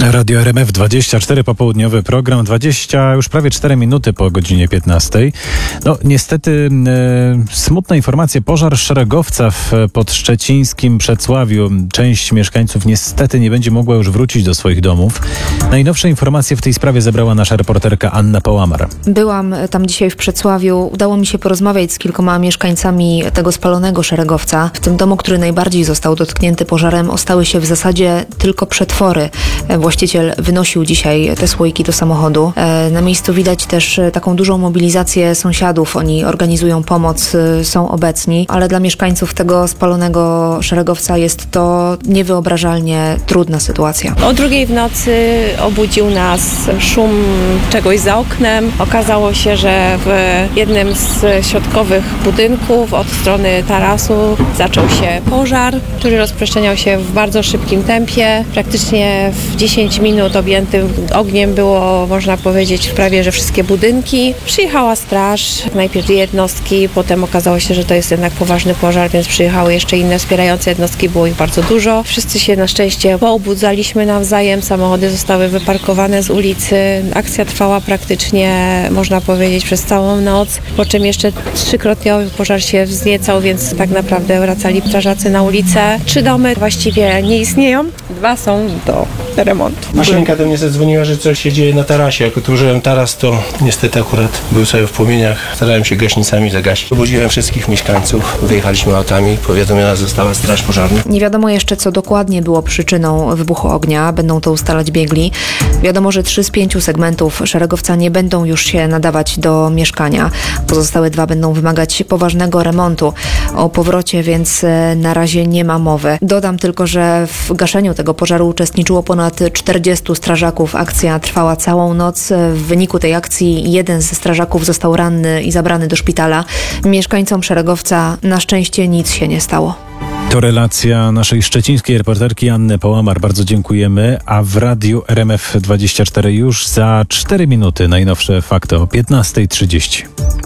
Radio RMF 24, popołudniowy program, 20, już prawie 4 minuty po godzinie 15. No niestety smutne informacje, pożar szeregowca w podszczecińskim Przedsławiu. Część mieszkańców niestety nie będzie mogła już wrócić do swoich domów. Najnowsze informacje w tej sprawie zebrała nasza reporterka Anna Połamar. Byłam tam dzisiaj w Przedsławiu. Udało mi się porozmawiać z kilkoma mieszkańcami tego spalonego szeregowca. W tym domu, który najbardziej został dotknięty pożarem, ostały się w zasadzie tylko przetwory. Właściciel wynosił dzisiaj te słoiki do samochodu. Na miejscu widać też taką dużą mobilizację sąsiadów. Oni organizują pomoc, są obecni, ale dla mieszkańców tego spalonego szeregowca jest to niewyobrażalnie trudna sytuacja. O 2:00 w nocy obudził nas szum czegoś za oknem. Okazało się, że w jednym z środkowych budynków od strony tarasu zaczął się pożar, który rozprzestrzeniał się w bardzo szybkim tempie. Praktycznie w 10 minut objętym ogniem było, można powiedzieć, prawie że wszystkie budynki. Przyjechała straż, najpierw jednostki, potem okazało się, że to jest jednak poważny pożar, więc przyjechały jeszcze inne wspierające jednostki, było ich bardzo dużo. Wszyscy się na szczęście poobudzaliśmy nawzajem, samochody zostały wyparkowane z ulicy. Akcja trwała praktycznie, można powiedzieć, przez całą noc, po czym jeszcze 3-krotnie pożar się wzniecał, więc tak naprawdę wracali strażacy na ulicę. 3 domy właściwie nie istnieją, 2 są do remontu. Masieńka do mnie zadzwoniła, że coś się dzieje na tarasie. Jak otworzyłem taras, to niestety akurat był cały w płomieniach. Starałem się gaśnicami zagasić. Obudziłem wszystkich mieszkańców, wyjechaliśmy autami, powiadomiona została straż pożarna. Nie wiadomo jeszcze, co dokładnie było przyczyną wybuchu ognia. Będą to ustalać biegli. Wiadomo, że 3 z 5 segmentów szeregowca nie będą już się nadawać do mieszkania. Pozostałe 2 będą wymagać poważnego remontu. O powrocie więc na razie nie ma mowy. Dodam tylko, że w gaszeniu tego pożaru uczestniczyło ponad 40 strażaków. Akcja trwała całą noc. W wyniku tej akcji jeden ze strażaków został ranny i zabrany do szpitala. Mieszkańcom szeregowca na szczęście nic się nie stało. To relacja naszej szczecińskiej reporterki Anny Połamar. Bardzo dziękujemy. A w radiu RMF 24 już za 4 minuty najnowsze fakty o 15:30.